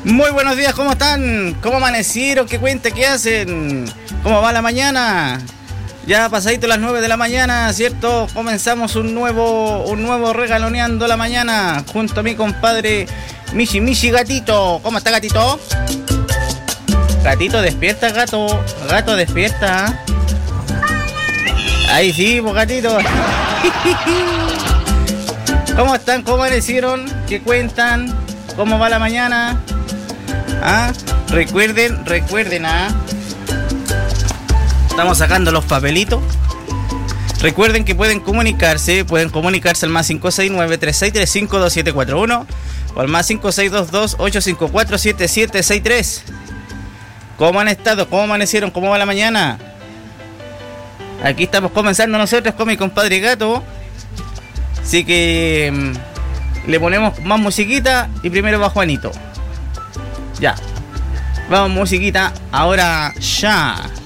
Muy buenos días, ¿cómo están? ¿Cómo amanecieron? ¿Qué cuenta? ¿Qué hacen? ¿Cómo va la mañana? Ya pasadito las 9 de la mañana, ¿cierto? Comenzamos un nuevo regaloneando la mañana junto a mi compadre Michi Gatito. ¿Cómo está, Gatito? Gatito, despierta, gato. Gato, despierta. Ahí sí, pues, gatito. ¿Cómo están? ¿Cómo amanecieron? ¿Qué cuentan? ¿Cómo va la mañana? Recuerden, estamos sacando los papelitos. Recuerden que pueden comunicarse al más 569-3635-2741 o al más 5622-854-7763. ¿Cómo han estado? ¿Cómo amanecieron? ¿Cómo va la mañana? Aquí estamos comenzando nosotros con mi compadre Gato. Así que le ponemos más musiquita y primero va Juanito. Ya. Vamos, musiquita. Ahora ya.